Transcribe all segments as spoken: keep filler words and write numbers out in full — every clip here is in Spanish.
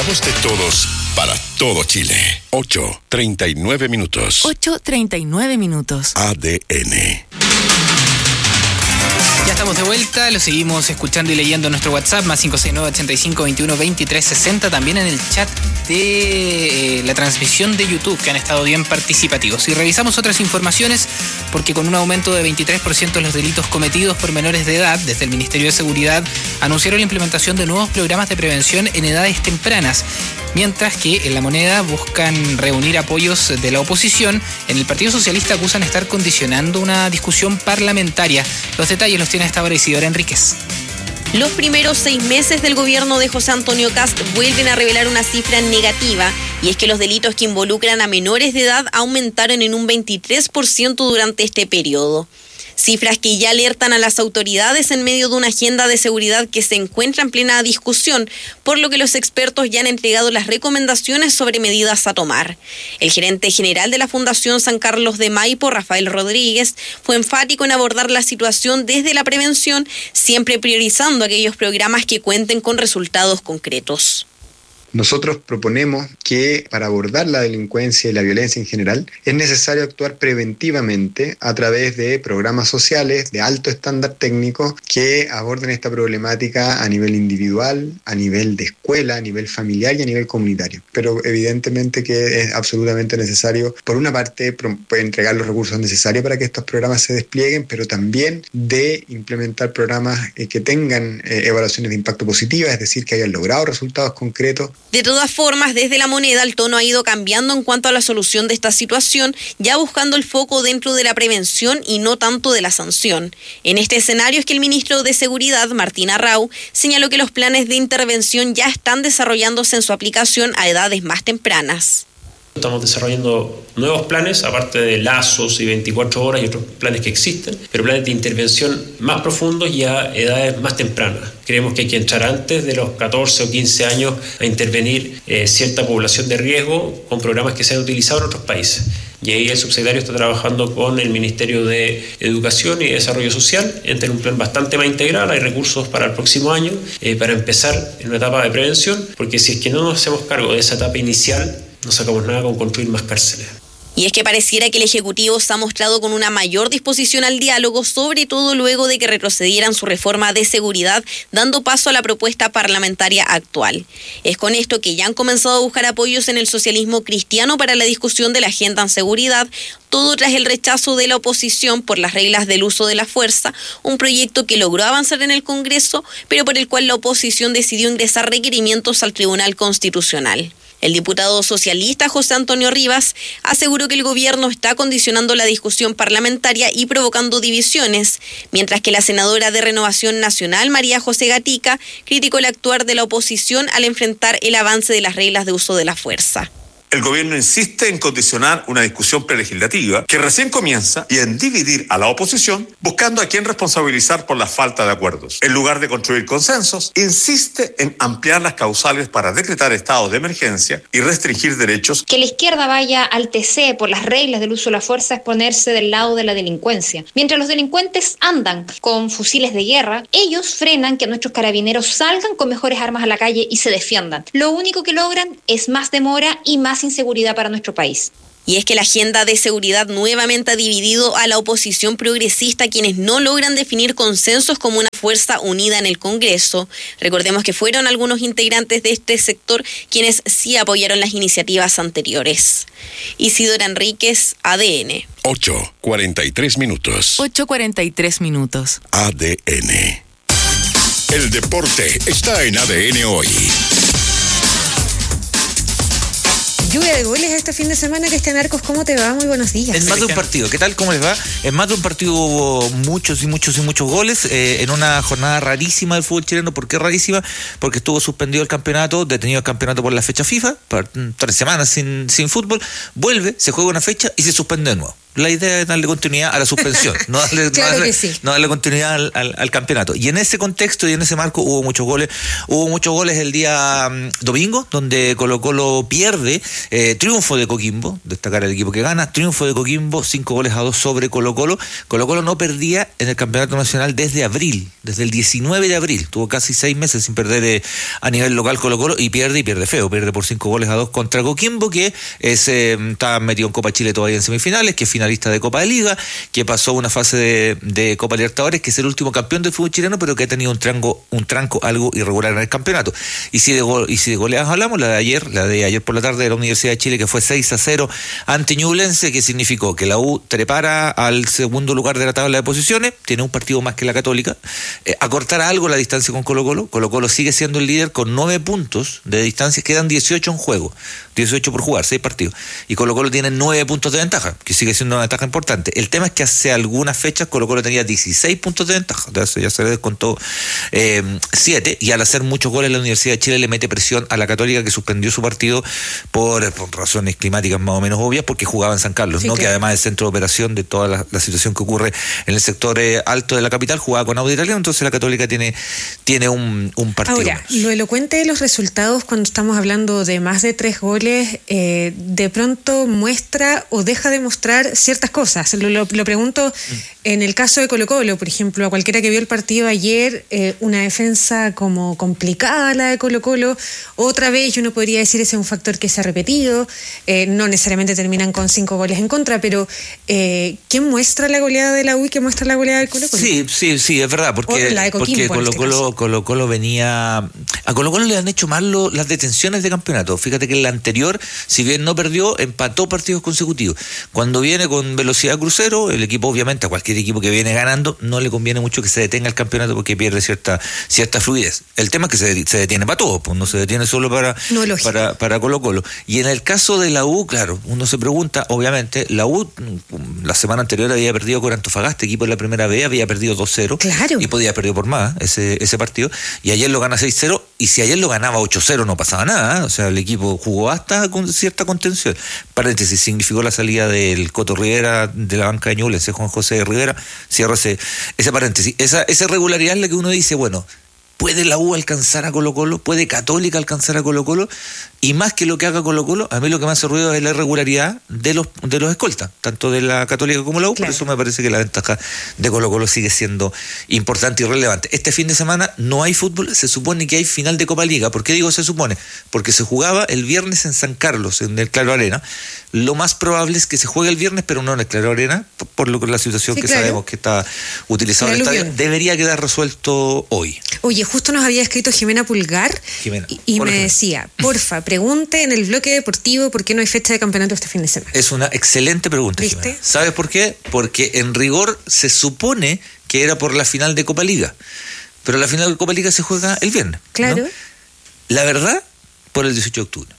la voz de todos, para todo Chile. ocho treinta y nueve minutos. ocho treinta y nueve minutos. A D N. Ya estamos de vuelta, lo seguimos escuchando y leyendo en nuestro WhatsApp, más cinco seis nueve, ochenta y cinco, veintiuno, veintitrés, sesenta, también en el chat de eh, la transmisión de YouTube, que han estado bien participativos. Y revisamos otras informaciones, porque con un aumento de veintitrés por ciento de los delitos cometidos por menores de edad, desde el Ministerio de Seguridad anunciaron la implementación de nuevos programas de prevención en edades tempranas, mientras que en La Moneda buscan reunir apoyos de la oposición. En el Partido Socialista acusan estar condicionando una discusión parlamentaria. Los detalles los tiene a esta hora Isidora Enríquez. Los primeros seis meses del gobierno de José Antonio Kast vuelven a revelar una cifra negativa, y es que los delitos que involucran a menores de edad aumentaron en un veintitrés por ciento durante este periodo. Cifras que ya alertan a las autoridades en medio de una agenda de seguridad que se encuentra en plena discusión, por lo que los expertos ya han entregado las recomendaciones sobre medidas a tomar. El gerente general de la Fundación San Carlos de Maipo, Rafael Rodríguez, fue enfático en abordar la situación desde la prevención, siempre priorizando aquellos programas que cuenten con resultados concretos. Nosotros proponemos que para abordar la delincuencia y la violencia en general es necesario actuar preventivamente a través de programas sociales de alto estándar técnico que aborden esta problemática a nivel individual, a nivel de escuela, a nivel familiar y a nivel comunitario. Pero evidentemente que es absolutamente necesario, por una parte, entregar los recursos necesarios para que estos programas se desplieguen, pero también de implementar programas que tengan eh, evaluaciones de impacto positivas, es decir, que hayan logrado resultados concretos. De todas formas, desde La Moneda el tono ha ido cambiando en cuanto a la solución de esta situación, ya buscando el foco dentro de la prevención y no tanto de la sanción. En este escenario es que el ministro de Seguridad, Martín Arrau, señaló que los planes de intervención ya están desarrollándose en su aplicación a edades más tempranas. Estamos desarrollando nuevos planes, aparte de lazos y veinticuatro horas y otros planes que existen, pero planes de intervención más profundos y a edades más tempranas. Creemos que hay que entrar antes de los catorce o quince años a intervenir eh, cierta población de riesgo con programas que se han utilizado en otros países. Y ahí el subsecretario está trabajando con el Ministerio de Educación y Desarrollo Social en tener un plan bastante más integral. Hay recursos para el próximo año eh, para empezar en una etapa de prevención, porque si es que no nos hacemos cargo de esa etapa inicial, no sacamos nada con construir más cárceles. Y es que pareciera que el Ejecutivo se ha mostrado con una mayor disposición al diálogo, sobre todo luego de que retrocedieran su reforma de seguridad, dando paso a la propuesta parlamentaria actual. Es con esto que ya han comenzado a buscar apoyos en el socialismo cristiano para la discusión de la agenda en seguridad, todo tras el rechazo de la oposición por las reglas del uso de la fuerza, un proyecto que logró avanzar en el Congreso, pero por el cual la oposición decidió ingresar requerimientos al Tribunal Constitucional. El diputado socialista José Antonio Rivas aseguró que el gobierno está condicionando la discusión parlamentaria y provocando divisiones, mientras que la senadora de Renovación Nacional, María José Gatica, criticó el actuar de la oposición al enfrentar el avance de las reglas de uso de la fuerza. El gobierno insiste en condicionar una discusión prelegislativa que recién comienza y en dividir a la oposición, buscando a quién responsabilizar por la falta de acuerdos. En lugar de construir consensos, insiste en ampliar las causales para decretar estados de emergencia y restringir derechos. Que la izquierda vaya al T C por las reglas del uso de la fuerza es ponerse del lado de la delincuencia. Mientras los delincuentes andan con fusiles de guerra, ellos frenan que nuestros carabineros salgan con mejores armas a la calle y se defiendan. Lo único que logran es más demora y más inseguridad para nuestro país. Y es que la agenda de seguridad nuevamente ha dividido a la oposición progresista, quienes no logran definir consensos como una fuerza unida en el Congreso. Recordemos que fueron algunos integrantes de este sector quienes sí apoyaron las iniciativas anteriores. Isidora Enríquez, A D N. ocho cuarenta y tres minutos. ocho cuarenta y tres minutos. A D N. El deporte está en A D N hoy. Lluvia de goles este fin de semana. Cristian Arcos, ¿cómo te va? Muy buenos días. En más de un partido, ¿qué tal? ¿Cómo les va? En más de un partido hubo muchos y muchos y muchos goles, eh, en una jornada rarísima del fútbol chileno. ¿Por qué rarísima? Porque estuvo suspendido el campeonato, detenido el campeonato por la fecha FIFA, por tres semanas sin, sin fútbol, vuelve, se juega una fecha y se suspende de nuevo. La idea es darle continuidad a la suspensión, no darle, claro no darle, que sí. no darle continuidad al, al, al campeonato. Y en ese contexto y en ese marco hubo muchos goles. Hubo muchos goles el día um, domingo, donde Colo Colo pierde, eh, triunfo de Coquimbo, destacar el equipo que gana, triunfo de Coquimbo, cinco goles a dos sobre Colo Colo. Colo Colo no perdía en el campeonato nacional desde abril, desde el diecinueve de abril, tuvo casi seis meses sin perder eh, a nivel local Colo Colo, y pierde y pierde feo, pierde por cinco goles a dos contra Coquimbo, que es, eh, está metido en Copa Chile todavía en semifinales, que finalista de Copa de Liga, que pasó una fase de, de Copa Libertadores, que es el último campeón del fútbol chileno, pero que ha tenido un tranco, un tranco algo irregular en el campeonato. Y si de go, y si de goleadas hablamos, la de ayer, la de ayer por la tarde de la Universidad de Chile, que fue seis a cero ante Ñublense, que significó que la U trepara al segundo lugar de la tabla de posiciones, tiene un partido más que la Católica, eh, acortar algo la distancia con Colo Colo. Colo Colo sigue siendo el líder con nueve puntos de distancia, quedan dieciocho en juego, dieciocho por jugar, seis partidos, y Colo Colo tiene nueve puntos de ventaja, que sigue siendo una ventaja importante. El tema es que hace algunas fechas Colo Colo tenía dieciséis puntos de ventaja, ya se, ya se le descontó eh, siete, y al hacer muchos goles la Universidad de Chile le mete presión a la Católica, que suspendió su partido por, por razones climáticas más o menos obvias, porque jugaba en San Carlos, sí, ¿no? Claro. Que además es el centro de operación de toda la, la situación que ocurre en el sector eh, alto de la capital, jugaba con Audi Italiano, entonces la Católica tiene, tiene un, un partido. Ahora, más. Lo elocuente de los resultados cuando estamos hablando de más de tres goles, eh, de pronto muestra o deja de mostrar ciertas cosas. Lo, lo, lo pregunto mm. en el caso de Colo Colo, por ejemplo, a cualquiera que vio el partido ayer, eh, una defensa como complicada la de Colo Colo, otra vez yo no podría decir ese es un factor que se ha repetido, eh, no necesariamente terminan con cinco goles en contra, pero eh, ¿quién muestra la goleada de la U y quién muestra la goleada de Colo Colo? Sí, sí, sí, es verdad, porque, la de Coquimbo, porque Colo, este Colo, Colo Colo venía, a Colo Colo le han hecho mal lo, las detenciones de campeonato. Fíjate que en la anterior, si bien no perdió, empató partidos consecutivos. Cuando viene con velocidad crucero, el equipo, obviamente, a cualquier equipo que viene ganando, no le conviene mucho que se detenga el campeonato porque pierde cierta cierta fluidez. El tema es que se, se detiene para todos, pues no se detiene solo para, no, para, para Colo Colo. Y en el caso de la U, claro, uno se pregunta, obviamente, la U la semana anterior había perdido con Antofagasta, equipo de la primera B, había perdido dos cero, claro, y podía haber perdido por más ese, ese partido, y ayer lo gana seis cero, y si ayer lo ganaba ocho cero no pasaba nada, ¿eh? O sea, el equipo jugó hasta con cierta contención. Paréntesis, significó la salida del Coto Rivera de la banca de Ñublense, Juan José Rivera, cierro ese, ese paréntesis. Esa, esa irregularidad es la que uno dice, bueno, ¿puede la U alcanzar a Colo Colo? ¿Puede Católica alcanzar a Colo Colo? Y más que lo que haga Colo Colo, a mí lo que me hace ruido es la irregularidad de los de los escoltas, tanto de la Católica como la U, claro. Por eso me parece que la ventaja de Colo Colo sigue siendo importante y relevante. Este fin de semana no hay fútbol, se supone que hay final de Copa Liga. ¿Por qué digo se supone? Porque se jugaba el viernes en San Carlos, en el Claro Arena. Lo más probable es que se juegue el viernes, pero no en el Claro Arena, por lo que la situación sí, que claro. sabemos que está utilizado el estadio. Debería quedar resuelto hoy. Oye, justo nos había escrito Jimena Pulgar Jimena, y, y me decía, porfa, pregunte en el bloque deportivo por qué no hay fecha de campeonato este fin de semana. Es una excelente pregunta, ¿viste? Jimena. ¿Sabes por qué? Porque en rigor se supone que era por la final de Copa Liga, pero la final de Copa Liga se juega el viernes. Claro. ¿No? La verdad, por el dieciocho de octubre.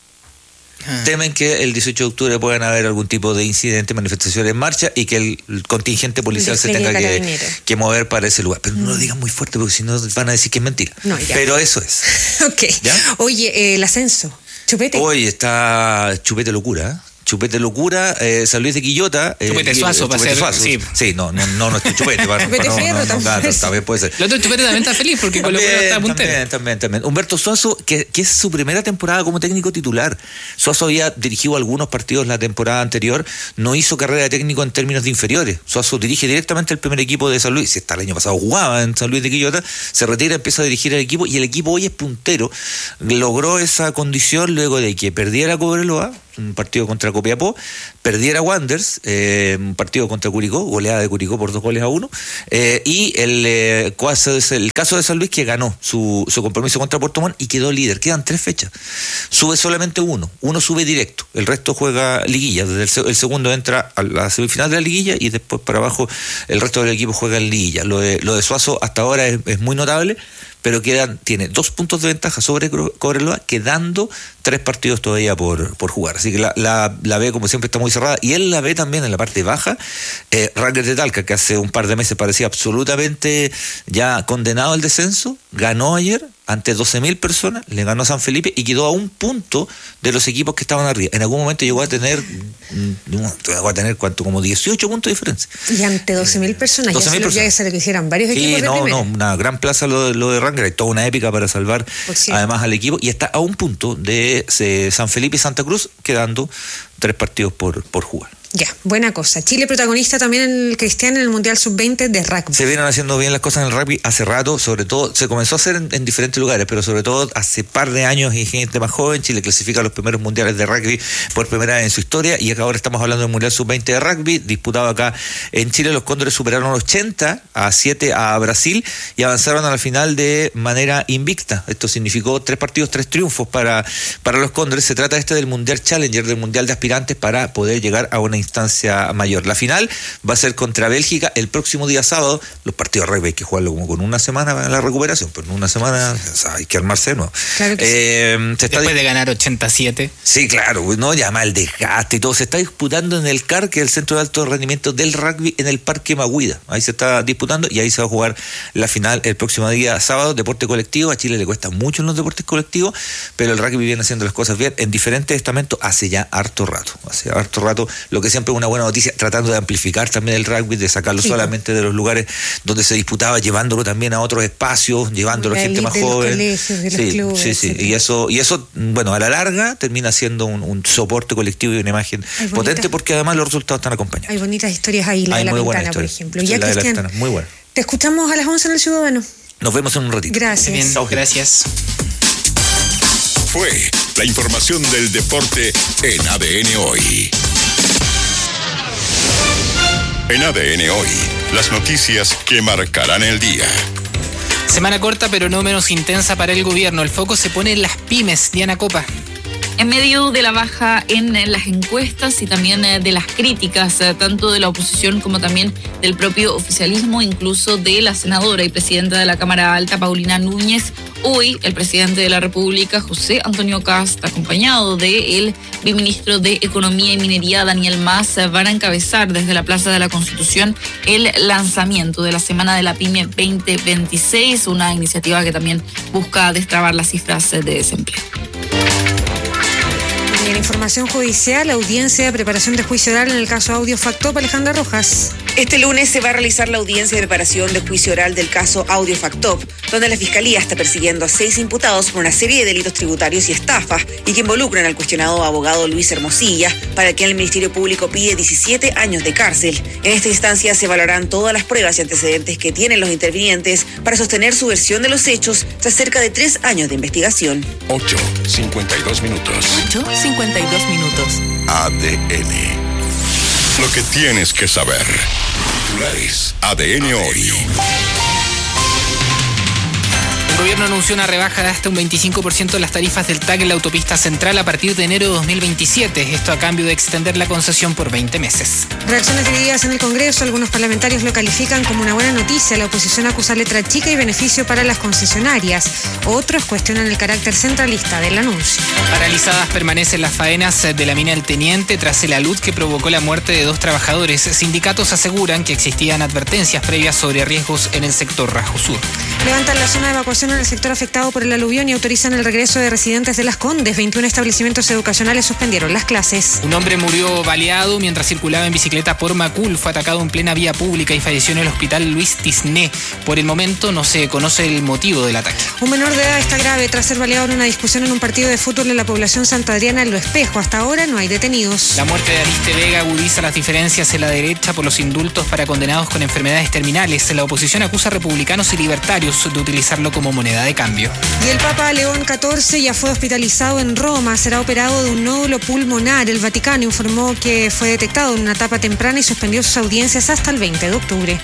Ah. Temen que el dieciocho de octubre puedan haber algún tipo de incidente, manifestación en marcha y que el, el contingente policial se tenga que, que mover para ese lugar. Pero mm. no lo digan muy fuerte porque si no van a decir que es mentira. No, pero eso es. Ok. ¿Ya? Oye, eh, el ascenso. Chupete. Hoy está Chupete Locura, ¿eh? Chupete Locura, eh, San Luis de Quillota. Eh, chupete Suazo, para ser. Suazo. Sí. sí, no, no, no, no es Chupete. Para, chupete para, Fierro, no, no, no, también puede ser. El otro Chupete también está feliz porque Colo Colo está puntero. También, también, también. Humberto Suazo, que, que es su primera temporada como técnico titular. Suazo había dirigido algunos partidos la temporada anterior, no hizo carrera de técnico en términos de inferiores. Suazo dirige directamente el primer equipo de San Luis. Si hasta el año pasado jugaba en San Luis de Quillota, se retira, empieza a dirigir el equipo y el equipo hoy es puntero. Logró esa condición luego de que perdiera Cobreloa, un partido contra Copiapó, perdiera Wanderers, eh, un partido contra Curicó, goleada de Curicó por dos goles a uno, eh, y el, eh, el caso de San Luis, que ganó su, su compromiso contra Puerto Montt y quedó líder. Quedan tres fechas, sube solamente uno, uno sube directo, el resto juega liguilla, desde el, el segundo entra a la semifinal de la liguilla y después para abajo el resto del equipo juega en liguilla. Lo de, lo de Suazo hasta ahora es, es muy notable, pero quedan, tiene dos puntos de ventaja sobre Cobreloa, quedando tres partidos todavía por, por jugar. Así que la, la, la B, como siempre, está muy cerrada. Y él la ve también en la parte baja. Eh, Rangers de Talca, que hace un par de meses parecía absolutamente ya condenado al descenso, ganó ayer ante doce mil personas, le ganó a San Felipe y quedó a un punto de los equipos que estaban arriba. En algún momento llegó a tener, llegó a tener ¿cuánto? Como dieciocho puntos de diferencia. Y ante doce mil personas, doce mil ya, personas. Ya se le quisieran varios sí, equipos de no, primera. no, una gran plaza lo de, lo de Ranger, hay toda una épica para salvar sí. además al equipo, y está a un punto de, de San Felipe y Santa Cruz, quedando tres partidos por, por jugar. Ya, buena cosa. Chile protagonista también en el Cristian en el Mundial sub veinte de rugby. Se vienen haciendo bien las cosas en el rugby hace rato, sobre todo, se comenzó a hacer en, en diferentes lugares, pero sobre todo hace par de años y gente más joven. Chile clasifica los primeros mundiales de rugby por primera vez en su historia, y acá ahora estamos hablando del Mundial sub veinte de rugby, disputado acá en Chile. Los Cóndores superaron ochenta a siete a Brasil y avanzaron a la final de manera invicta. Esto significó tres partidos, tres triunfos para, para los Cóndores. Se trata este del Mundial Challenger, del Mundial de Aspirantes, para poder llegar a una instancia mayor. La final va a ser contra Bélgica el próximo día sábado. Los partidos de rugby hay que jugarlo como con una semana para la recuperación, pero en una semana o sea, hay que armarse de nuevo. Claro que eh, sí. se Después está... de ganar ochenta y siete. Sí, claro, no llama el desgaste y todo. Se está disputando en el C A R, que es el Centro de Alto Rendimiento del Rugby, en el Parque Maguida. Ahí se está disputando y ahí se va a jugar la final el próximo día sábado. Deporte colectivo, a Chile le cuesta mucho en los deportes colectivos, pero el rugby viene haciendo las cosas bien en diferentes estamentos hace ya harto rato. Hace harto rato, lo que siempre es una buena noticia, tratando de amplificar también el rugby, de sacarlo sí. solamente de los lugares donde se disputaba, llevándolo también a otros espacios, llevándolo a gente más joven. Colegios, de sí, clubes, sí, sí. Y eso, y eso, bueno, a la larga termina siendo un, un soporte colectivo y una imagen potente, porque además los resultados están acompañados. Hay bonitas historias ahí, la Hay de la muy Ventana, por ejemplo. Sí, ya, la Cristian, de la Ventana, muy buena. Te escuchamos a las once en el Ciudadano. Nos vemos en un ratito. Gracias. Bien, gracias. Fue la información del deporte en A D N Hoy. En A D N Hoy, las noticias que marcarán el día. Semana corta pero no menos intensa para el gobierno. El foco se pone en las pymes. Diana Copa. En medio de la baja en las encuestas y también de las críticas, tanto de la oposición como también del propio oficialismo, incluso de la senadora y presidenta de la Cámara Alta, Paulina Núñez, hoy el presidente de la República, José Antonio Kast, acompañado del viceministro de Economía y Minería, Daniel Mas, van a encabezar desde la Plaza de la Constitución el lanzamiento de la Semana de la Pyme veinte veintiséis, una iniciativa que también busca destrabar las cifras de desempleo. En información judicial, audiencia de preparación de juicio oral en el caso Audio Factop, Alejandra Rojas. Este lunes se va a realizar la audiencia de preparación de juicio oral del caso Audio Factop, donde la Fiscalía está persiguiendo a seis imputados por una serie de delitos tributarios y estafas y que involucran al cuestionado abogado Luis Hermosilla, para quien el Ministerio Público pide diecisiete años de cárcel. En esta instancia se evaluarán todas las pruebas y antecedentes que tienen los intervinientes para sostener su versión de los hechos tras cerca de tres años de investigación. ocho cincuenta y dos minutos. ocho cincuenta y dos minutos. A D N. Lo que tienes que saber. Titulares. A D N Hoy. El gobierno anunció una rebaja de hasta un veinticinco por ciento de las tarifas del T A C en la autopista central a partir de enero de dos mil veintisiete. Esto a cambio de extender la concesión por veinte meses. Reacciones divididas en el Congreso. Algunos parlamentarios lo califican como una buena noticia. La oposición acusa letra chica y beneficio para las concesionarias. Otros cuestionan el carácter centralista del anuncio. Paralizadas permanecen las faenas de la mina El Teniente tras el alud que provocó la muerte de dos trabajadores. Sindicatos aseguran que existían advertencias previas sobre riesgos en el sector Rajo Sur. Levantan la zona de evacuación en el sector afectado por el aluvión y autorizan el regreso de residentes de Las Condes. veintiún establecimientos educacionales suspendieron las clases. Un hombre murió baleado mientras circulaba en bicicleta por Macul. Fue atacado en plena vía pública y falleció en el hospital Luis Tisné. Por el momento no se conoce el motivo del ataque. Un menor de edad está grave tras ser baleado en una discusión en un partido de fútbol en la población Santa Adriana en Lo Espejo. Hasta ahora no hay detenidos. La muerte de Ariste Vega agudiza las diferencias en la derecha por los indultos para condenados con enfermedades terminales. La oposición acusa a republicanos y libertarios de utilizarlo como moneda de cambio. Y el Papa León catorce ya fue hospitalizado en Roma. Será operado de un nódulo pulmonar. El Vaticano informó que fue detectado en una etapa temprana y suspendió sus audiencias hasta el veinte de octubre.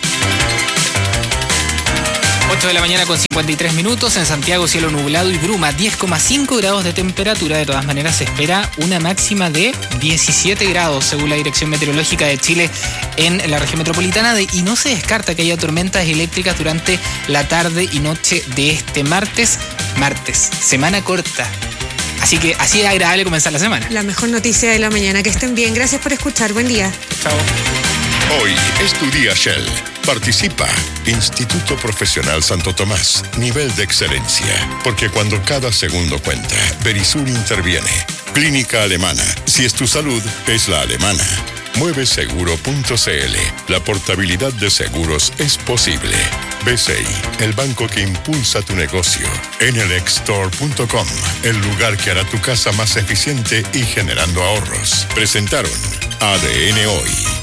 ocho de la mañana con cincuenta y tres minutos. En Santiago, cielo nublado y bruma. diez coma cinco grados de temperatura. De todas maneras, se espera una máxima de diecisiete grados, según la Dirección Meteorológica de Chile en la región metropolitana. De, y no se descarta que haya tormentas eléctricas durante la tarde y noche de este martes. Martes, semana corta. Así que así es agradable comenzar la semana. La mejor noticia de la mañana. Que estén bien. Gracias por escuchar. Buen día. Chao. Hoy es tu día, Shell. Participa. Instituto Profesional Santo Tomás. Nivel de excelencia. Porque cuando cada segundo cuenta, Verisur interviene. Clínica Alemana. Si es tu salud, es la alemana. mueve seguro punto c l. La portabilidad de seguros es posible. B C I, el banco que impulsa tu negocio. Enelexstore punto com, el lugar que hará tu casa más eficiente y generando ahorros. Presentaron A D N Hoy.